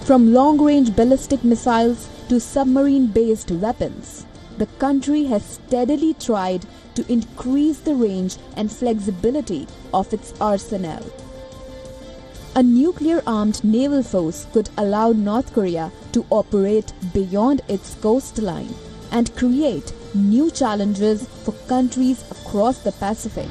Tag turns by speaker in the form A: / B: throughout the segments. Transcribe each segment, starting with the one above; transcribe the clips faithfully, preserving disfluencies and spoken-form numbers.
A: From long-range ballistic missiles to submarine-based weapons, the country has steadily tried to increase the range and flexibility of its arsenal. A nuclear-armed naval force could allow North Korea to operate beyond its coastline and create new challenges for countries across the Pacific.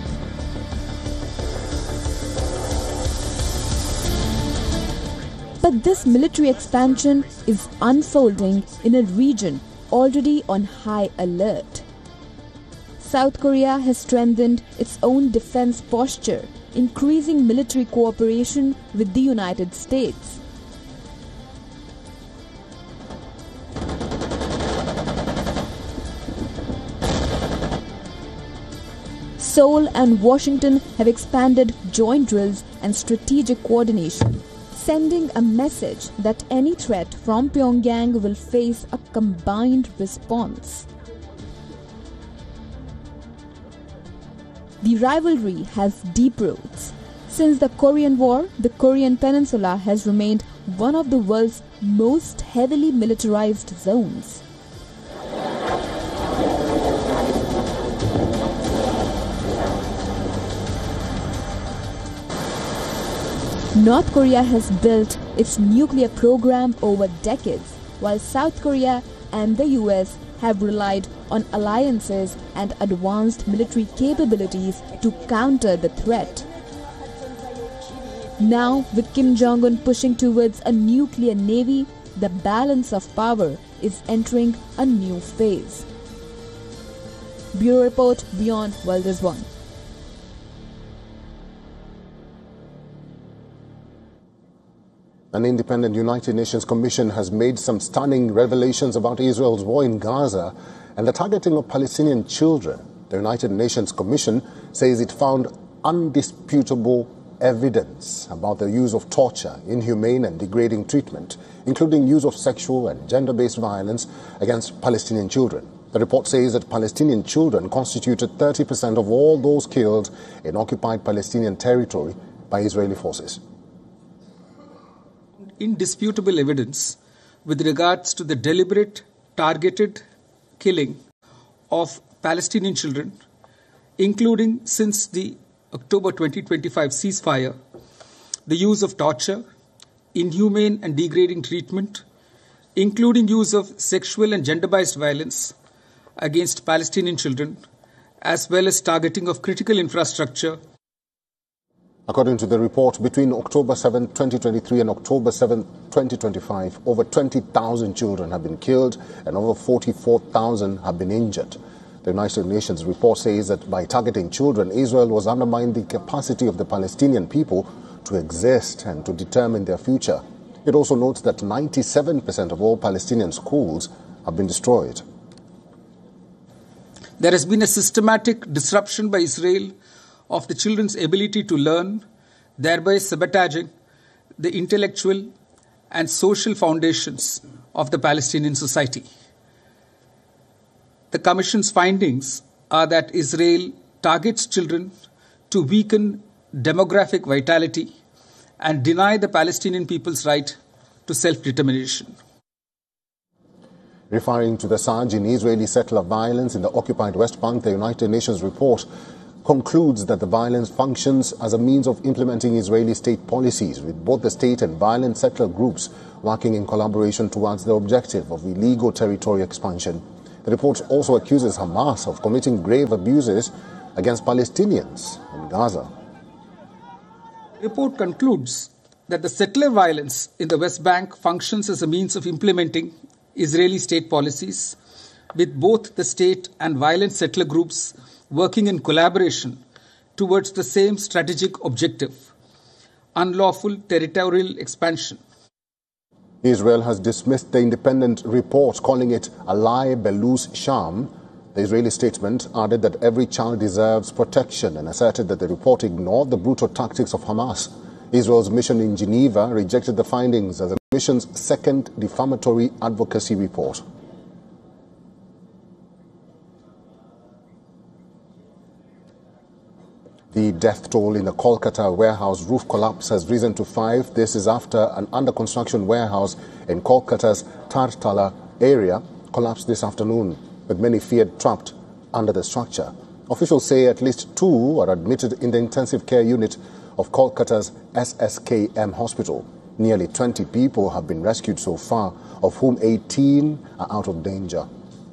A: But this military expansion is unfolding in a region already on high alert. South Korea has strengthened its own defense posture, increasing military cooperation with the United States. Seoul and Washington have expanded joint drills and strategic coordination, sending a message that any threat from Pyongyang will face a combined response. The rivalry has deep roots. Since the Korean War, the Korean Peninsula has remained one of the world's most heavily militarized zones. North Korea has built its nuclear program over decades, while South Korea and the U S have relied on alliances and advanced military capabilities to counter the threat. Now, with Kim Jong-un pushing towards a nuclear navy, the balance of power is entering a new phase. Bureau Report, Beyond World is One.
B: An independent United Nations Commission has made some stunning revelations about Israel's war in Gaza and the targeting of Palestinian children. The United Nations Commission says it found undisputable evidence about the use of torture, inhumane and degrading treatment, including use of sexual and gender-based violence against Palestinian children. The report says that Palestinian children constituted thirty percent of all those killed in occupied Palestinian territory by Israeli forces.
C: Indisputable evidence with regards to the deliberate, targeted killing of Palestinian children, including since the October twenty twenty-five ceasefire, the use of torture, inhumane and degrading treatment, including use of sexual and gender-based violence against Palestinian children, as well as targeting of critical infrastructure.
B: According to the report, between October seventh, twenty twenty-three and October seventh, twenty twenty-five, over twenty thousand children have been killed and over forty-four thousand have been injured. The United Nations report says that by targeting children, Israel was undermining the capacity of the Palestinian people to exist and to determine their future. It also notes that ninety-seven percent of all Palestinian schools have been destroyed.
C: There has been a systematic disruption by Israel of the children's ability to learn, thereby sabotaging the intellectual and social foundations of the Palestinian society. The Commission's findings are that Israel targets children to weaken demographic vitality and deny the Palestinian people's right to self-determination.
B: Referring to the surge in Israeli settler violence in the occupied West Bank, the United Nations report concludes that the violence functions as a means of implementing Israeli state policies, with both the state and violent settler groups working in collaboration towards the objective of illegal territorial expansion. The report also accuses Hamas of committing grave abuses against Palestinians in Gaza.
C: The report concludes that the settler violence in the West Bank functions as a means of implementing Israeli state policies, with both the state and violent settler groups working in collaboration towards the same strategic objective: unlawful territorial expansion.
B: Israel has dismissed the independent report, calling it a lie belus sham. The Israeli statement added that every child deserves protection and asserted that the report ignored the brutal tactics of Hamas. Israel's mission in Geneva rejected the findings as the mission's second defamatory advocacy report. The death toll in the Kolkata warehouse roof collapse has risen to five. This is after an under-construction warehouse in Kolkata's Tartala area collapsed this afternoon, with many feared trapped under the structure. Officials say at least two are admitted in the intensive care unit of Kolkata's S S K M hospital. Nearly twenty people have been rescued so far, of whom eighteen are out of danger.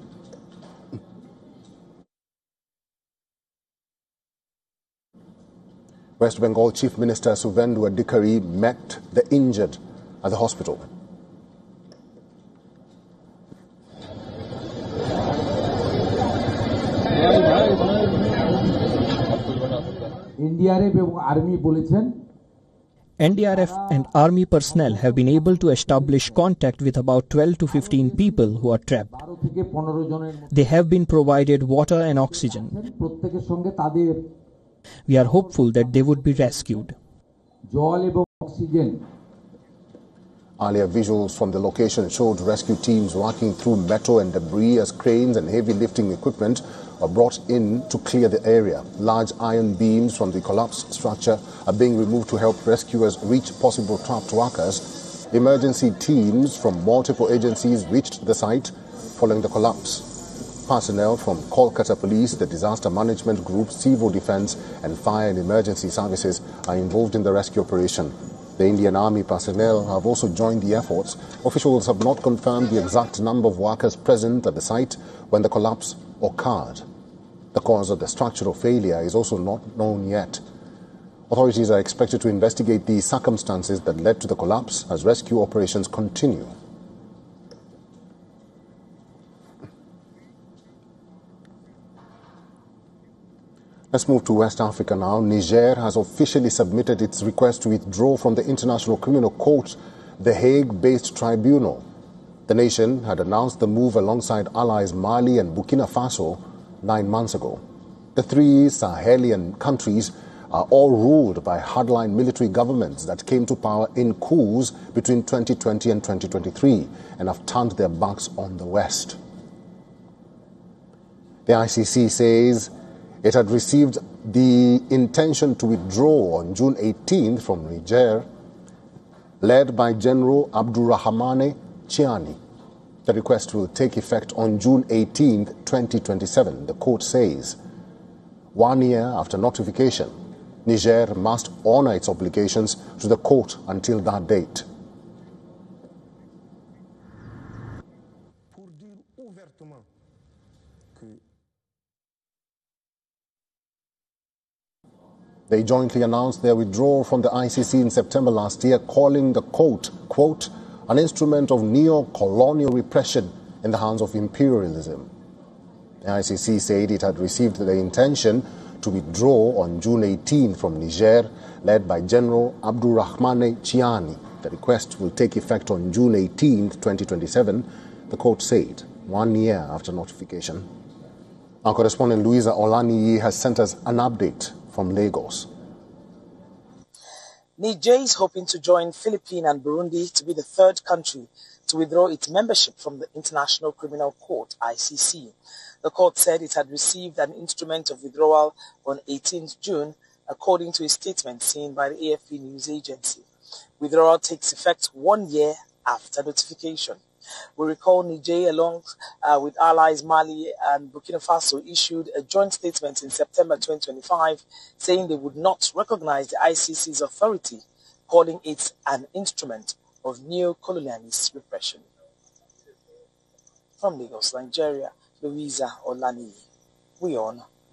B: West Bengal Chief Minister Suvendu Adhikari met the injured at the hospital.
D: N D R F এবং army বলেছেন
E: N D R F and army personnel have been able to establish contact with about twelve to fifteen people who are trapped. They have been provided water and oxygen.
D: প্রত্যেকের সঙ্গে তাদের
E: We are hopeful that they would be rescued.
D: জল এবং oxygen
B: Earlier visuals from the location showed rescue teams working through metal and debris as cranes and heavy lifting equipment are brought in to clear the area. Large iron beams from the collapsed structure are being removed to help rescuers reach possible trapped workers. Emergency teams from multiple agencies reached the site following the collapse. Personnel from Kolkata Police, the Disaster Management Group, Civil Defence and Fire and Emergency Services are involved in the rescue operation. The Indian Army personnel have also joined the efforts. Officials have not confirmed the exact number of workers present at the site when the collapse occurred. The cause of the structural failure is also not known yet. Authorities are expected to investigate the circumstances that led to the collapse as rescue operations continue. Let's move to West Africa now. Niger has officially submitted its request to withdraw from the International Criminal Court, the Hague-based tribunal. The nation had announced the move alongside allies Mali and Burkina Faso nine months ago. The three Sahelian countries are all ruled by hardline military governments that came to power in coups between twenty twenty and twenty twenty-three and have turned their backs on the West. The I C C says it had received the intention to withdraw on June eighteenth from Niger, led by General Abdurrahmane Chiani. The request will take effect on June eighteenth, twenty twenty-seven, the court says. One year after notification, Niger must honor its obligations to the court until that date. They jointly announced their withdrawal from the I C C in September last year, calling the court, quote, an instrument of neo-colonial repression in the hands of imperialism. The I C C said it had received the intention to withdraw on June eighteenth from Niger, led by General Abdurrahmane Chiani. The request will take effect on June eighteenth, twenty twenty-seven, the court said, one year after notification. Our correspondent Louisa Olaniyi has sent us an update from Lagos.
F: Niger is hoping to join Philippines and Burundi to be the third country to withdraw its membership from the International Criminal Court, I C C. The court said it had received an instrument of withdrawal on eighteenth June, according to a statement seen by the A F P news agency. Withdrawal takes effect one year after notification. We recall Niger, along uh, with allies Mali and Burkina Faso, issued a joint statement in September twenty twenty-five saying they would not recognize the I C C's authority, calling it an instrument of neo-colonialist repression. From Lagos, Nigeria, Louisa Olaniyi. We on.